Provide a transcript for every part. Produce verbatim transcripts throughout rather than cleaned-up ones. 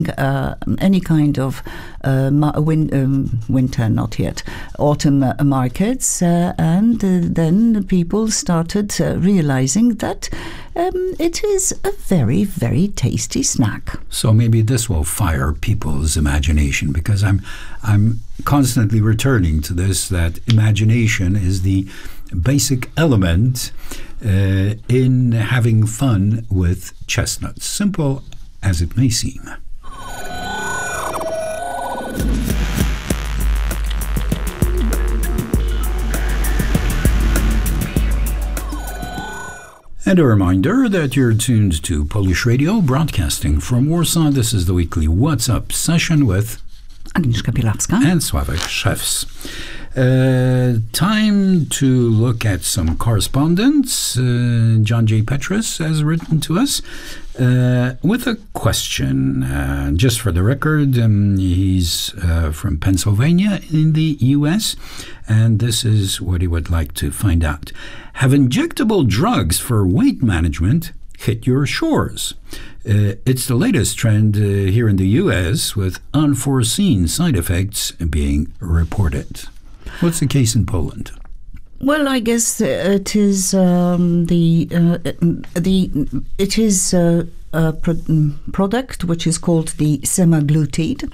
Uh, any kind of uh, ma- win- um, winter, not yet, autumn uh, markets, uh, and uh, then people started uh, realizing that um, it is a very, very tasty snack. So maybe this will fire people's imagination, because I'm, I'm constantly returning to this, that imagination is the basic element uh, in having fun with chestnuts, simple as it may seem. And a reminder that you're tuned to Polish Radio, broadcasting from Warsaw. This is the weekly What's Up session with Agnieszka Bielawska and Sławek Szewc. Uh, time to look at some correspondence. Uh, John J. Petrus has written to us uh, with a question. Uh, just for the record, um, he's uh, from Pennsylvania in the U S, and this is what he would like to find out. Have injectable drugs for weight management hit your shores? Uh, it's the latest trend uh, here in the U S, with unforeseen side effects being reported. What's the case in Poland? Well, I guess it is um, the uh, the it is uh, a pro- product which is called the semaglutide,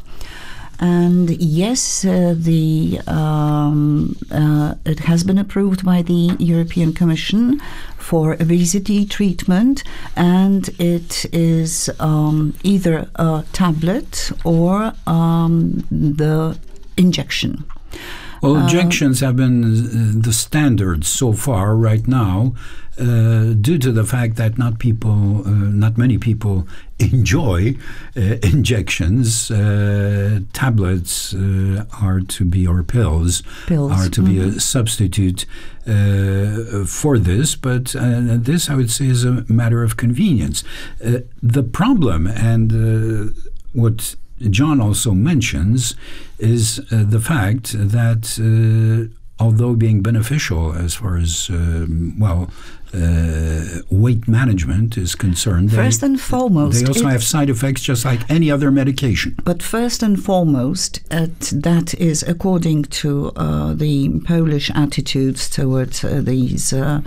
and yes, uh, the um, uh, it has been approved by the European Commission for obesity treatment, and it is um, either a tablet or um, the injection. Well, injections have been uh, the standard so far right now, uh, due to the fact that not people, uh, not many people enjoy uh, injections. Uh, tablets uh, are to be, or pills, pills. are to mm-hmm. be a substitute uh, for this. But uh, this, I would say, is a matter of convenience. Uh, the problem, and uh, what John also mentions, is uh, the fact that uh, although being beneficial as far as, um, well, uh, weight management is concerned, first they, and foremost, they also have side effects just like any other medication. But first and foremost, uh, that is according to uh, the Polish attitudes towards uh, these uh,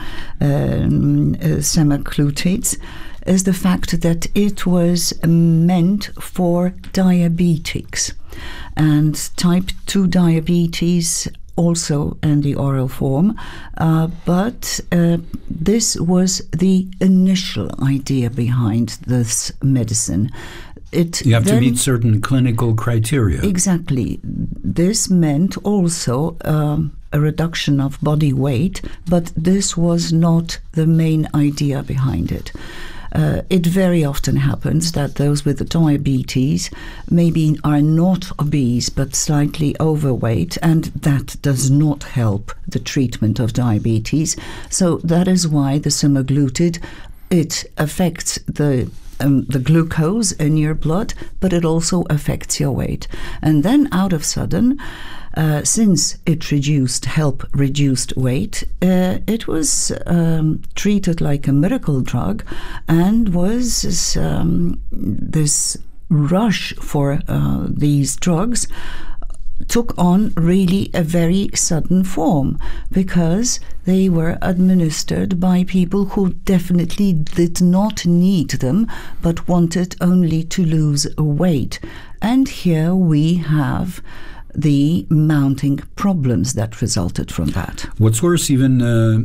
um, uh, semaglutides, is the fact that it was meant for diabetics, and type two diabetes also in the oral form, uh, but uh, this was the initial idea behind this medicine. It you have then, to meet certain clinical criteria. Exactly. This meant also um, a reduction of body weight, but this was not the main idea behind it. Uh, it very often happens that those with diabetes maybe are not obese but slightly overweight, and that does not help the treatment of diabetes. So that is why the semaglutide, it affects the Um, the glucose in your blood, but it also affects your weight. And then out of sudden, uh, since it reduced, help reduced weight, uh, it was um, treated like a miracle drug, and was um, this rush for uh, these drugs took on really a very sudden form, because they were administered by people who definitely did not need them but wanted only to lose weight. And here we have the mounting problems that resulted from that. What's worse, even uh,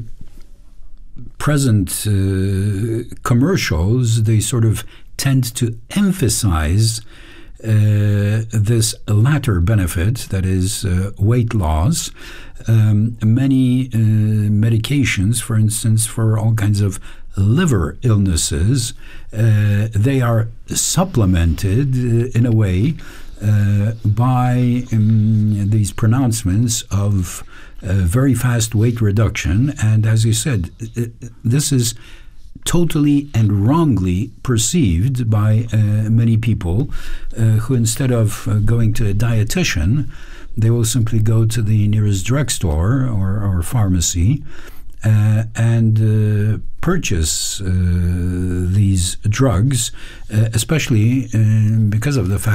present uh, commercials, they sort of tend to emphasize Uh, this latter benefit, that is uh, weight loss. Um, many uh, medications, for instance, for all kinds of liver illnesses, uh, they are supplemented uh, in a way uh, by um, these pronouncements of uh, very fast weight reduction. And as you said, this is totally and wrongly perceived by uh, many people uh, who, instead of uh, going to a dietitian, they will simply go to the nearest drugstore or, or pharmacy uh, and uh, purchase uh, these drugs, uh, especially uh, because of the fact